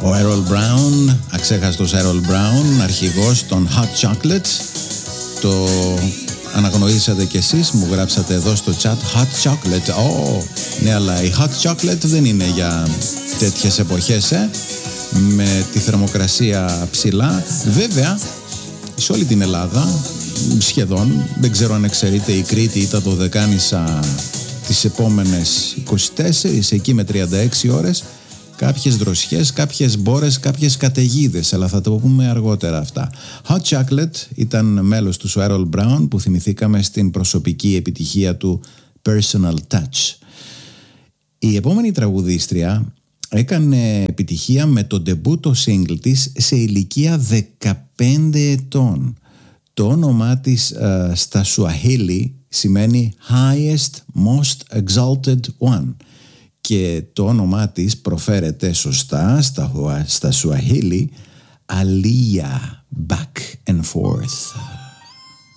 Ο Errol Brown, αξέχαστος Errol Brown, αρχηγός των Hot Chocolate. Το αναγνωρίσατε κι εσείς, μου γράψατε εδώ στο chat Hot Chocolate. Ναι, αλλά η Hot Chocolate δεν είναι για τέτοιες εποχές, με τη θερμοκρασία ψηλά. Βέβαια, σε όλη την Ελλάδα, σχεδόν, δεν ξέρω αν εξαιρείται η Κρήτη ή τα Δωδεκάνησα, τις επόμενες 24, εκεί με 36 ώρες, κάποιες δροσιές, κάποιες μπόρες, κάποιες καταιγίδες, αλλά θα το πούμε αργότερα αυτά. Hot Chocolate ήταν μέλος του Errol Brown, που θυμηθήκαμε στην προσωπική επιτυχία του Personal Touch. Η επόμενη τραγουδίστρια έκανε επιτυχία με το ντεμπούτο single της σε ηλικία 15 ετών. Το όνομά της στα Swahili σημαίνει Highest Most Exalted One και το όνομά της προφέρεται σωστά στα Swahili Aliyah, back and forth.